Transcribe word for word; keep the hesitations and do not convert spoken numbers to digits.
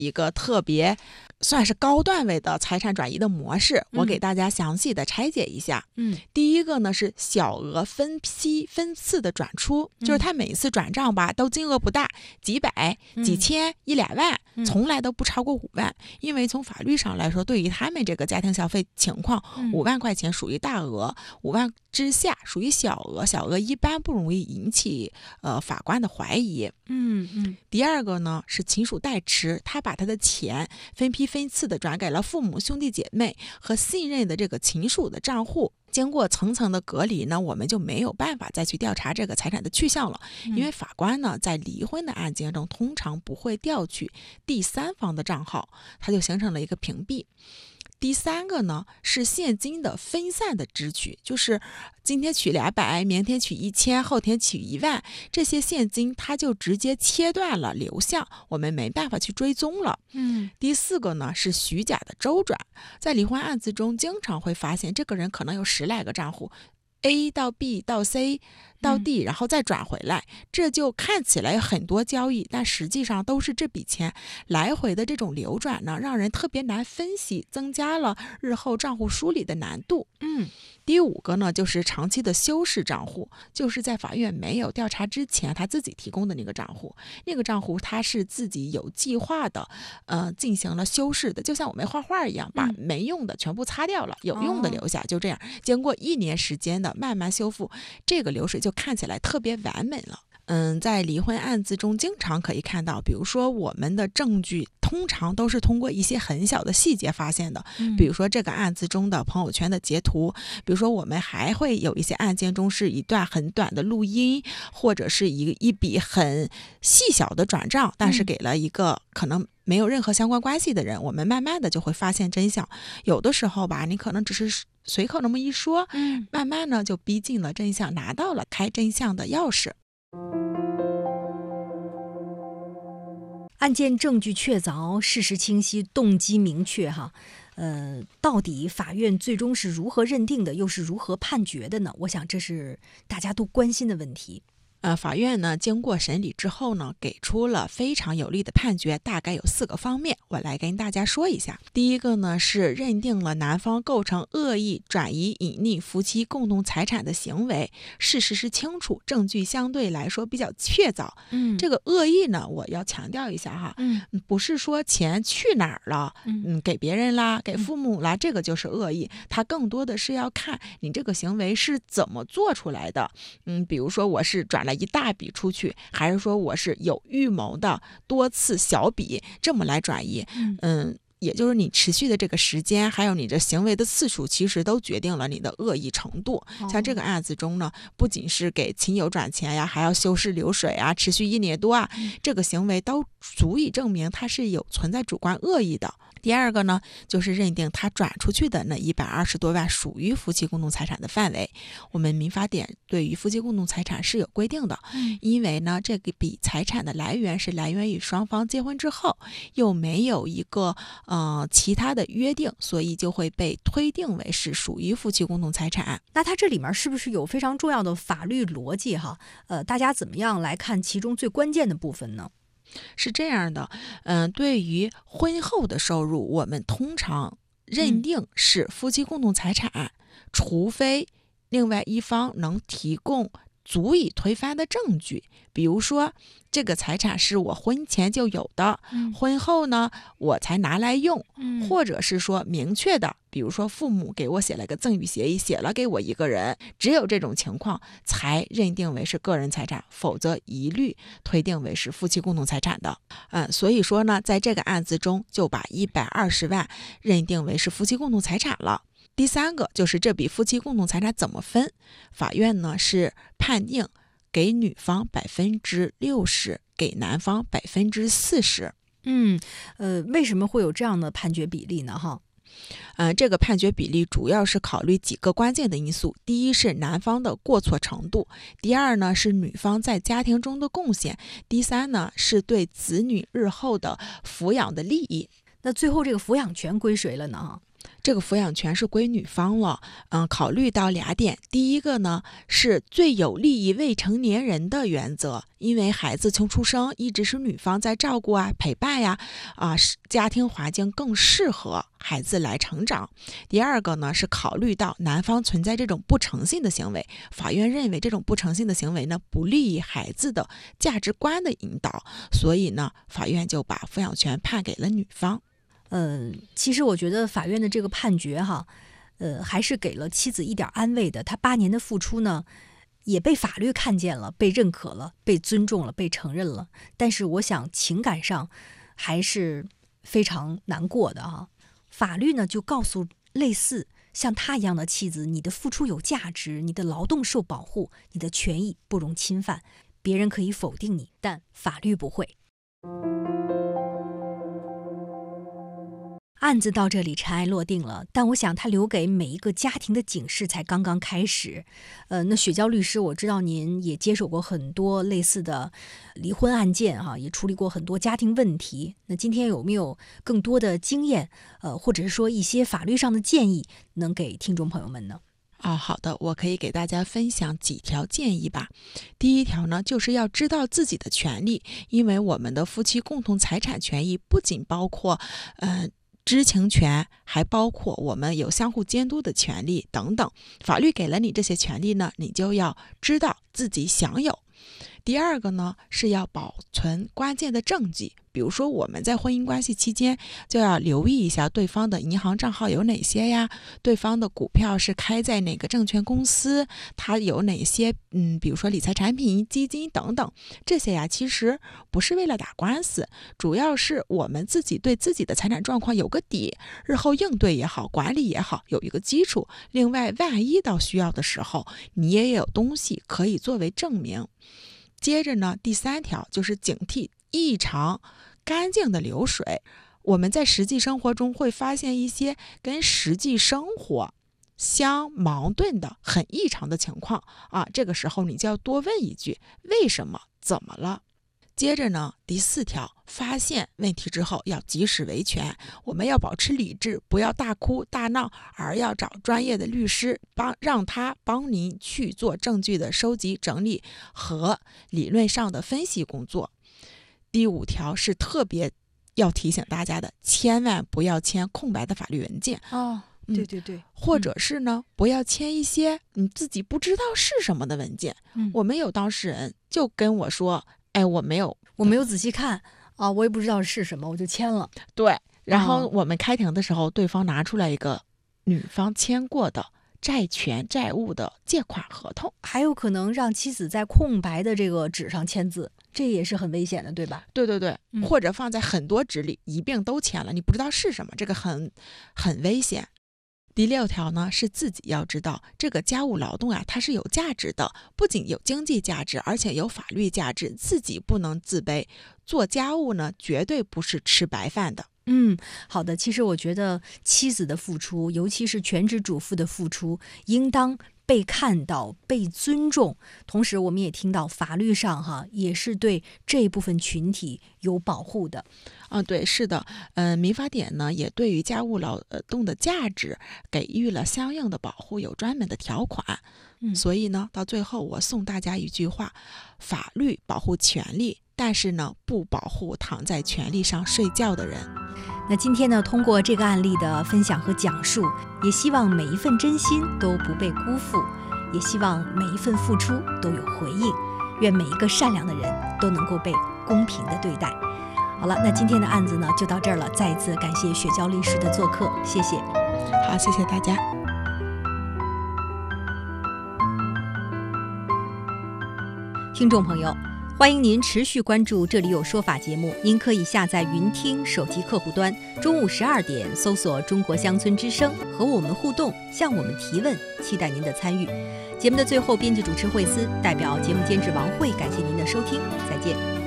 一个特别算是高段位的财产转移的模式，我给大家详细的拆解一下。 嗯， 第一个呢是小额分批分次的转出，就是他每一次转账吧都金额不大，几百、几千、一两万，从来都不超过五万。因为从法律上来说，对于他们这个家庭消费情况，五万块钱属于大额，五万之下属于小额，小额一般不容易引起呃法官的怀疑。 嗯嗯。 第二个呢是亲属代持，他把他的钱分批分次的转给了父母、兄弟姐妹和信任的这个亲属的账户。经过层层的隔离呢，我们就没有办法再去调查这个财产的去向了，因为法官呢在离婚的案件中通常不会调取第三方的账号，它就形成了一个屏蔽。第三个呢是现金的分散的支取，就是今天取两百，明天取一千，后天取一万，这些现金它就直接切断了流向，我们没办法去追踪了。 嗯， 第四个呢是虚假的周转，在离婚案子中经常会发现这个人可能有十来个账户，A 到 B 到 C 到 D， 然后再转回来，这就看起来很多交易，但实际上都是这笔钱来回的这种流转呢，让人特别难分析，增加了日后账户梳理的难度。 嗯， 第五个呢就是长期的修饰账户，就是在法院没有调查之前他自己提供的那个账户，那个账户他是自己有计划的呃进行了修饰的，就像我们画画一样，把没用的全部擦掉了，有用的留下，就这样经过一年时间的慢慢修复，这个流水就看起来特别完美了。嗯，在离婚案子中经常可以看到，比如说我们的证据通常都是通过一些很小的细节发现的，比如说这个案子中的朋友圈的截图，比如说我们还会有一些案件中是一段很短的录音，或者是一一笔很细小的转账，但是给了一个可能没有任何相关关系的人，我们慢慢的就会发现真相。有的时候吧，你可能只是随口那么一说， 嗯， 慢慢呢就逼近了真相，拿到了开真相的钥匙。 案件证据确凿，事实清晰，动机明确哈。呃，到底法院最终是如何认定的，又是如何判决的呢？我想这是大家都关心的问题。 呃，法院呢经过审理之后呢，给出了非常有力的判决，大概有四个方面，我来跟大家说一下。第一个呢是认定了男方构成恶意转移隐匿夫妻共同财产的行为，事实是清楚，证据相对来说比较确凿。 嗯， 这个恶意呢，我要强调一下哈， 嗯， 不是说钱去哪儿了，嗯，给别人啦，给父母啦，这个就是恶意，它更多的是要看你这个行为是怎么做出来的。嗯，比如说我是转了一大笔出去，还是说我是有预谋的多次小笔这么来转移，嗯，也就是你持续的这个时间，还有你的行为的次数，其实都决定了你的恶意程度。像这个案子中呢，不仅是给亲友转钱呀，还要修饰流水啊，持续一年多啊，这个行为都足以证明它是有存在主观恶意的。第二个呢，就是认定他转出去的那一百二十多万属于夫妻共同财产的范围。我们民法典对于夫妻共同财产是有规定的，因为呢，这个笔财产的来源是来源于双方结婚之后，又没有一个呃其他的约定，所以就会被推定为是属于夫妻共同财产。 那它这里面是不是有非常重要的法律逻辑哈？呃，大家怎么样来看其中最关键的部分呢？ 是这样的，嗯、呃，对于婚后的收入，我们通常认定是夫妻共同财产，嗯、除非另外一方能提供足以推翻的证据，比如说这个财产是我婚前就有的，嗯、婚后呢我才拿来用，嗯、或者是说明确的，比如说父母给我写了个赠与协议，写了给我一个人，只有这种情况才认定为是个人财产，否则一律推定为是夫妻共同财产的。嗯，所以说呢，在这个案子中就把一百二十万认定为是夫妻共同财产了。第三个就是这笔夫妻共同财产怎么分，法院呢是判定给女方百分之六十，给男方百分之四十。 嗯，呃，为什么会有这样的判决比例呢？哈， 呃，这个判决比例主要是考虑几个关键的因素，第一是男方的过错程度，第二呢是女方在家庭中的贡献，第三呢是对子女日后的抚养的利益。 那最后这个抚养权归谁了呢？ 这个抚养权是归女方了。嗯，考虑到俩点，第一个呢是最有利于未成年人的原则，因为孩子从出生一直是女方在照顾啊、陪伴呀，啊，家庭环境更适合孩子来成长。第二个呢是考虑到男方存在这种不诚信的行为，法院认为这种不诚信的行为呢不利于孩子的价值观的引导，所以呢法院就把抚养权判给了女方。 呃，其实我觉得法院的这个判决哈，呃，还是给了妻子一点安慰的。他八年的付出呢，也被法律看见了，被认可了，被尊重了，被承认了。但是我想情感上还是非常难过的哈。法律呢就告诉类似像他一样的妻子，你的付出有价值，你的劳动受保护，你的权益不容侵犯。别人可以否定你，但法律不会。案子到这里尘埃落定了，但我想他留给每一个家庭的警示才刚刚开始。呃，那雪娇律师，我知道您也接手过很多类似的离婚案件哈、啊，也处理过很多家庭问题。那今天有没有更多的经验，呃，或者是说一些法律上的建议，能给听众朋友们呢？ 啊，好的，我可以给大家分享几条建议吧。第一条呢，就是要知道自己的权利，因为我们的夫妻共同财产权益不仅包括，呃。知情权，还包括我们有相互监督的权利等等。法律给了你这些权利呢，你就要知道自己享有。第二个呢，是要保存关键的证据，比如说我们在婚姻关系期间就要留意一下对方的银行账号有哪些呀，对方的股票是开在哪个证券公司，他有哪些嗯，比如说理财产品、基金等等，这些呀其实不是为了打官司，主要是我们自己对自己的财产状况有个底，日后应对也好，管理也好，有一个基础。另外，万一到需要的时候，你也有东西可以作为证明。接着呢，第三条就是警惕异常干净的流水。我们在实际生活中会发现一些跟实际生活相矛盾的很异常的情况啊，这个时候你就要多问一句：为什么？怎么了？接着呢，第四条，发现问题之后要及时维权，我们要保持理智，不要大哭大闹，而要找专业的律师帮，让他帮您去做证据的收集、整理和理论上的分析工作。第五条是特别要提醒大家的，千万不要签空白的法律文件哦。对对对、嗯， 或者是呢，不要签一些你自己不知道是什么的文件。嗯、我们有当事人就跟我说，哎，我没有， 我没有仔细看啊，我也不知道是什么，我就签了。 对，然后我们开庭的时候，对方拿出来一个女方签过的债权债务的借款合同， 还有可能让妻子在空白的这个纸上签字，这也是很危险的，对吧？ 对对对、嗯，或者放在很多纸里一并都签了，你不知道是什么，这个很很危险。第六条呢，是自己要知道这个家务劳动啊，它是有价值的，不仅有经济价值，而且有法律价值，自己不能自卑。做家务呢，绝对不是吃白饭的。 嗯，好的。其实我觉得妻子的付出，尤其是全职主妇的付出，应当被看到、被尊重。同时，我们也听到法律上哈也是对这一部分群体有保护的。 啊，对，是的，嗯、呃，民法典呢也对于家务劳动的价值给予了相应的保护，有专门的条款。嗯，所以呢，到最后我送大家一句话：法律保护权利，但是呢，不保护躺在权利上睡觉的人。 那今天呢，通过这个案例的分享和讲述，也希望每一份真心都不被辜负，也希望每一份付出都有回应。愿每一个善良的人都能够被公平的对待。好了，那今天的案子呢就到这儿了，再一次感谢雪娇律师的做客，谢谢。 好，谢谢大家。 听众朋友，欢迎您持续关注《这里有说法》节目，您可以下载云听手机客户端，中午十二点搜索中国乡村之声，和我们互动，向我们提问，期待您的参与。节目的最后，编辑主持惠思代表节目监制王慧感谢您的收听，再见。